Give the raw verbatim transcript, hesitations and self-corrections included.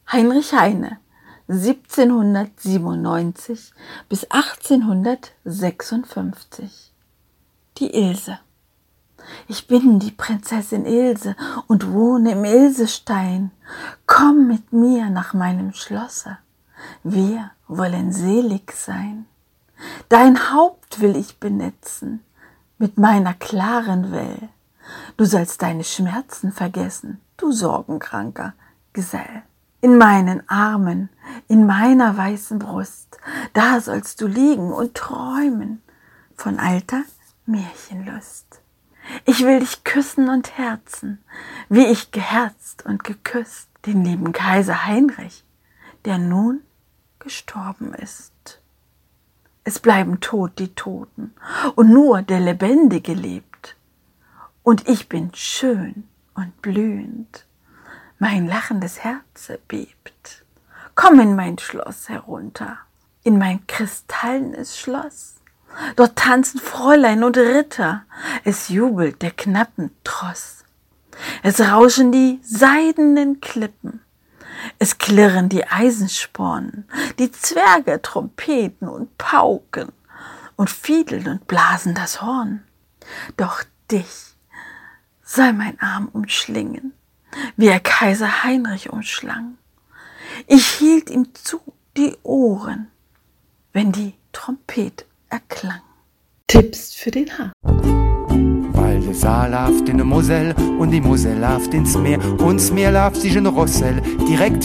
Heinrich Heine, siebzehnhundertsiebenundneunzig bis achtzehnhundertsechsundfünfzig. Die Ilse. Ich bin die Prinzessin Ilse und wohne im Ilsestein. Komm mit mir nach meinem Schlosse, wir wollen selig sein. Dein Haupt will ich benetzen mit meiner klaren Well. Du sollst deine Schmerzen vergessen, du sorgenkranker Gesell. In meinen Armen, in meiner weißen Brust, da sollst du liegen und träumen von alter Märchenlust. Ich will dich küssen und herzen, wie ich geherzt und geküsst den lieben Kaiser Heinrich, der nun gestorben ist. Es bleiben tot die Toten und nur der Lebendige lebt. Und ich bin schön und blühend, mein lachendes Herze bebt. Komm in mein Schloss herunter, in mein kristallenes Schloss. Dort tanzen Fräulein und Ritter, es jubelt der Knappen Tross. Es rauschen die seidenen Klippen, es klirren die Eisenspornen, die Zwerge trompeten und pauken und fiedeln und blasen das Horn. Doch dich soll mein Arm umschlingen, wie er Kaiser Heinrich umschlang. Ich hielt ihm zu die Ohren, wenn die Trompete erklang. Tipps für den Hahn. Weil der Saar lauft in der Mosel und die Mosel lauft ins Meer und das Meer lauft sich in Rossel direkt